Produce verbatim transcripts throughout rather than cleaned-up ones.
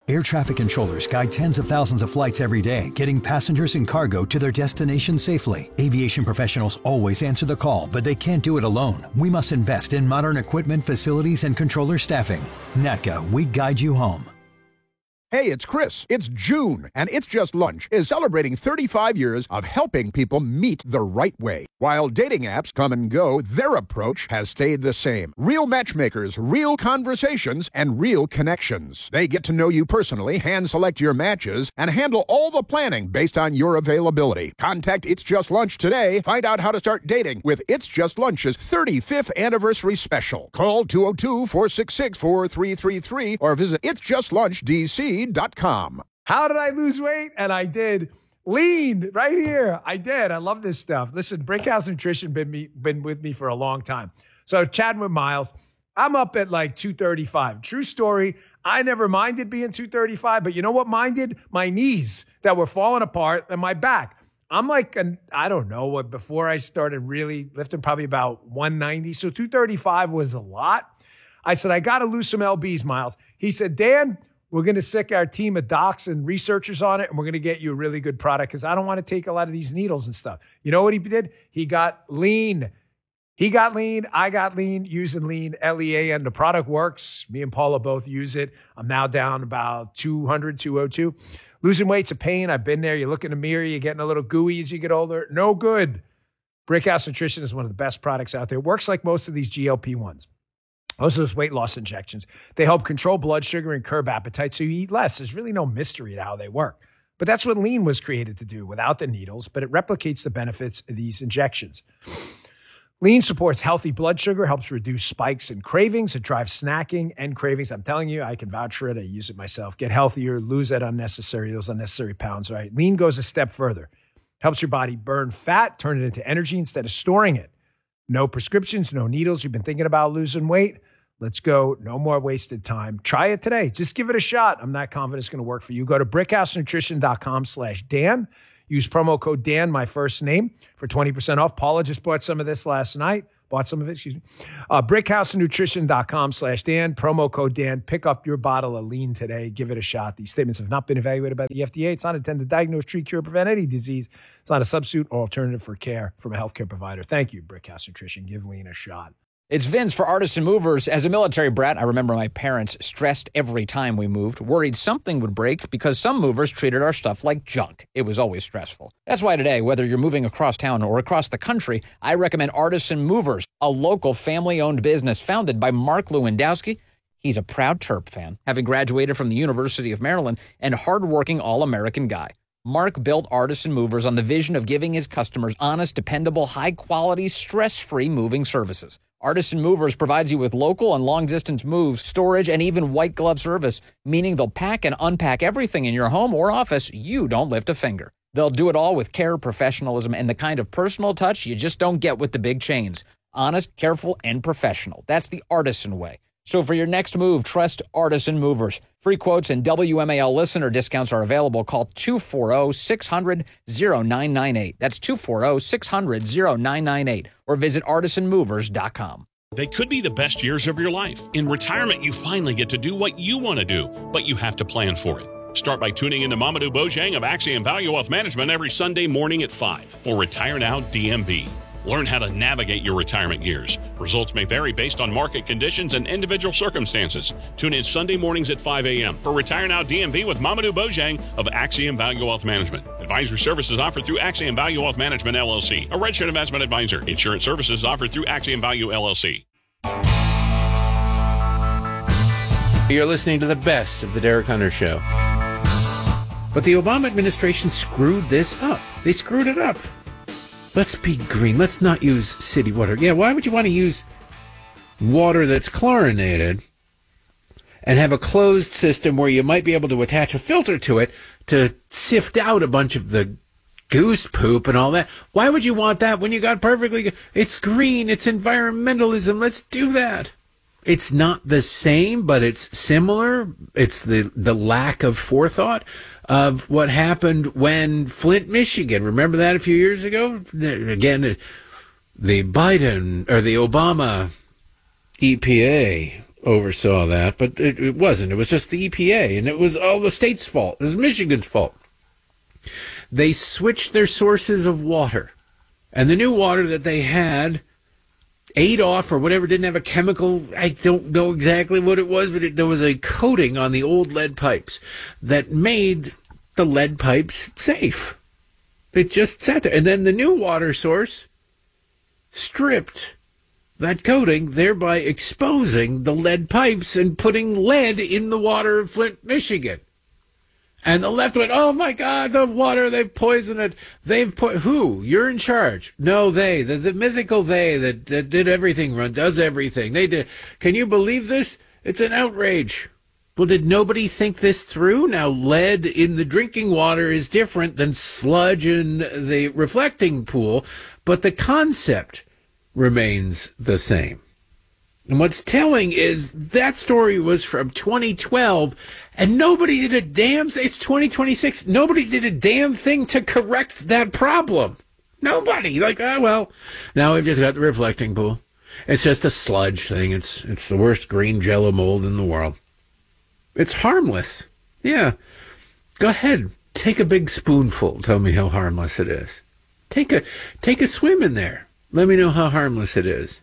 Air traffic controllers guide tens of thousands of flights every day, getting passengers and cargo to their destination safely. Aviation professionals always answer the call, but they can't do it alone. We must invest in modern equipment, facilities, and controller staffing. N A T C A, we guide you home. Hey, it's Chris. It's June, and It's Just Lunch is celebrating thirty-five years of helping people meet the right way. While dating apps come and go, their approach has stayed the same. Real matchmakers, real conversations, and real connections. They get to know you personally, hand-select your matches, and handle all the planning based on your availability. Contact It's Just Lunch today. Find out how to start dating with It's Just Lunch's thirty-fifth anniversary special. Call two oh two, four six six, four three three three or visit its just lunch d c dot com. How did I lose weight? And I did. Lean right here. I did. I love this stuff. Listen, Brickhouse Nutrition been me been with me for a long time. So chatting with Miles, I'm up at like two thirty-five. True story. I never minded being two thirty-five, but you know what minded? My knees that were falling apart and my back. I'm like, an, I don't know what, before I started really lifting, probably about one ninety. So two thirty-five was a lot. I said, I got to lose some L Bs, Miles. He said, Dan, we're going to sick our team of docs and researchers on it, and we're going to get you a really good product because I don't want to take a lot of these needles and stuff. You know what he did? He got lean. He got lean. I got lean using lean, L E A N. The product works. Me and Paula both use it. I'm now down about two hundred, two oh two. Losing weight's a pain. I've been there. You look in the mirror, you're getting a little gooey as you get older. No good. Brickhouse Nutrition is one of the best products out there. It works like most of these G L P ones. Most of those weight loss injections, they help control blood sugar and curb appetite so you eat less. There's really no mystery to how they work. But that's what lean was created to do without the needles, but it replicates the benefits of these injections. Lean supports healthy blood sugar, helps reduce spikes and cravings. It drives snacking and cravings. I'm telling you, I can vouch for it. I use it myself. Get healthier, lose that unnecessary, those unnecessary pounds, right? Lean goes a step further. Helps your body burn fat, turn it into energy instead of storing it. No prescriptions, no needles. You've been thinking about losing weight? Let's go. No more wasted time. Try it today. Just give it a shot. I'm not confident it's going to work for you. Go to brickhousenutrition.com slash Dan. Use promo code Dan, my first name, for twenty percent off. Paula just bought some of this last night. Bought some of it, excuse me. Uh, brickhousenutrition.com slash Dan. Promo code Dan. Pick up your bottle of lean today. Give it a shot. These statements have not been evaluated by the F D A. It's not intended to diagnose, treat, cure, prevent any disease. It's not a substitute or alternative for care from a healthcare provider. Thank you, Brickhouse Nutrition. Give lean a shot. It's Vince for Artisan Movers. As a military brat, I remember my parents stressed every time we moved, worried something would break because some movers treated our stuff like junk. It was always stressful. That's why today, whether you're moving across town or across the country, I recommend Artisan Movers, a local family-owned business founded by Mark Lewandowski. He's a proud Terp fan, having graduated from the University of Maryland, and hardworking all-American guy. Mark built Artisan Movers on the vision of giving his customers honest, dependable, high-quality, stress-free moving services. Artisan Movers provides you with local and long-distance moves, storage, and even white glove service, meaning they'll pack and unpack everything in your home or office. You don't lift a finger. They'll do it all with care, professionalism, and the kind of personal touch you just don't get with the big chains. Honest, careful, and professional. That's the Artisan way. So for your next move, trust Artisan Movers. Free quotes and W M A L listener discounts are available. Call two four zero, six hundred, zero nine nine eight. That's two four zero, six hundred, zero nine nine eight. Or visit artisan movers dot com. They could be the best years of your life. In retirement, you finally get to do what you want to do, but you have to plan for it. Start by tuning into Mamadou Bojang of Axiom Value Wealth Management every Sunday morning at five for Retire Now D M V. Learn how to navigate your retirement years. Results may vary based on market conditions and individual circumstances. Tune in Sunday mornings at five a.m. for Retire Now D M V with Mamadou Bojang of Axiom Value Wealth Management. Advisory services offered through Axiom Value Wealth Management, L L C, a registered investment advisor. Insurance services offered through Axiom Value, L L C. You're listening to the best of the Derek Hunter Show. But the Obama administration screwed this up. They screwed it up. Let's be green. Let's not use city water. Yeah, why would you want to use water that's chlorinated and have a closed system where you might be able to attach a filter to it to sift out a bunch of the goose poop and all that? Why would you want that when you got perfectly... It's green. It's environmentalism. Let's do that. It's not the same, but it's similar. It's the, the lack of forethought of what happened when Flint, Michigan. Remember that a few years ago? Again, the Biden or the Obama E P A oversaw that, but it, it wasn't. It was just the E P A, and it was all the state's fault. It was Michigan's fault. They switched their sources of water, and the new water that they had, Adolf or whatever, didn't have a chemical. I don't know exactly what it was, but it, there was a coating on the old lead pipes that made the lead pipes safe. It just sat there. And then the new water source stripped that coating, thereby exposing the lead pipes and putting lead in the water of Flint, Michigan. And the left went, oh, my God, the water, they've poisoned it. They've po- Who? You're in charge. No, they, the, the mythical they that, that did everything, run, does everything. They did. Can you believe this? It's an outrage. Well, did nobody think this through? Now, lead in the drinking water is different than sludge in the reflecting pool, but the concept remains the same. And what's telling is that story was from twenty twelve, and nobody did a damn thing. It's twenty twenty-six. Nobody did a damn thing to correct that problem. Nobody. Like, oh, well, now we've just got the reflecting pool. It's just a sludge thing. It's it's the worst green jello mold in the world. It's harmless. Yeah. Go ahead. Take a big spoonful. Tell me how harmless it is. Take a take a swim in there. Let me know how harmless it is.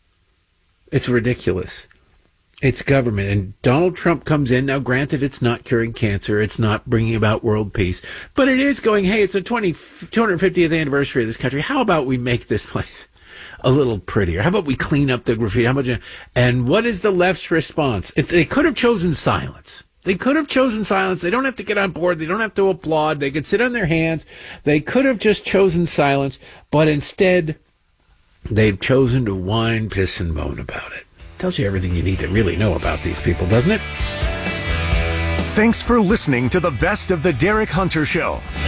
It's ridiculous. It's government. And Donald Trump comes in. Now, granted, it's not curing cancer. It's not bringing about world peace. But it is going, hey, it's a twenty, two hundred fiftieth anniversary of this country. How about we make this place a little prettier? How about we clean up the graffiti? How much? And what is the left's response? If they could have chosen silence. They could have chosen silence. They don't have to get on board. They don't have to applaud. They could sit on their hands. They could have just chosen silence. But instead, they've chosen to whine, piss, and moan about it. Tells you everything you need to really know about these people, doesn't it? Thanks for listening to the Best of the Derek Hunter Show.